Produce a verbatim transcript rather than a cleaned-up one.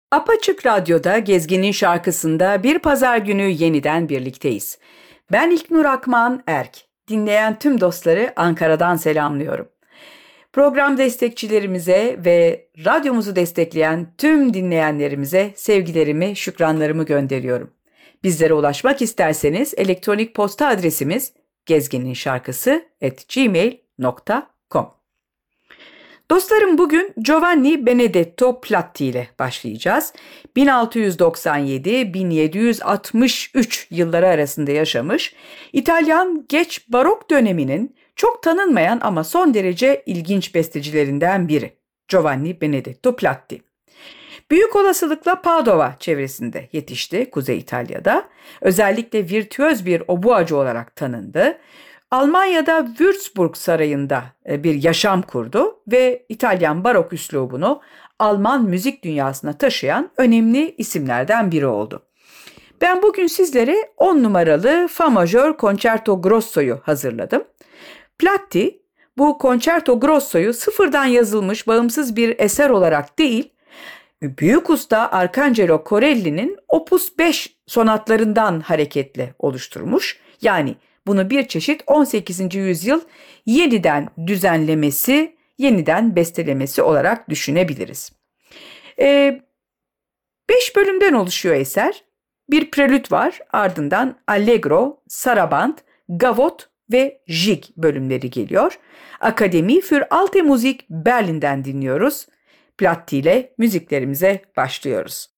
Apaçık Radyo'da Gezgin'in şarkısında bir pazar günü yeniden birlikteyiz. Ben İlknur Akman Erk. Dinleyen tüm dostları Ankara'dan selamlıyorum. Program destekçilerimize ve radyomuzu destekleyen tüm dinleyenlerimize sevgilerimi, şükranlarımı gönderiyorum. Bizlere ulaşmak isterseniz elektronik posta adresimiz gezgininşarkısı at gmail nokta com. Dostlarım, bugün Giovanni Benedetto Platti ile başlayacağız. bin altı yüz doksan yedi - bin yedi yüz altmış üç yılları arasında yaşamış, İtalyan geç barok döneminin çok tanınmayan ama son derece ilginç bestecilerinden biri. Giovanni Benedetto Platti. Büyük olasılıkla Padova çevresinde yetişti, Kuzey İtalya'da. Özellikle virtüöz bir obuacı olarak tanındı. Almanya'da Würzburg Sarayı'nda e, bir yaşam kurdu ve İtalyan barok üslubunu Alman müzik dünyasına taşıyan önemli isimlerden biri oldu. Ben bugün sizlere on numaralı Fa majör Concerto Grosso'yu hazırladım. Platti bu Concerto Grosso'yu sıfırdan yazılmış bağımsız bir eser olarak değil, büyük usta Arcangelo Corelli'nin Opus beş sonatlarından hareketle oluşturmuş. Yani bunu bir çeşit on sekizinci yüzyıl yeniden düzenlemesi, yeniden bestelemesi olarak düşünebiliriz. Ee, beş bölümden oluşuyor eser. Bir prelüt var, ardından Allegro, Saraband, Gavotte ve Jig bölümleri geliyor. Akademie für Alte Musik Berlin'den dinliyoruz. Platti ile müziklerimize başlıyoruz.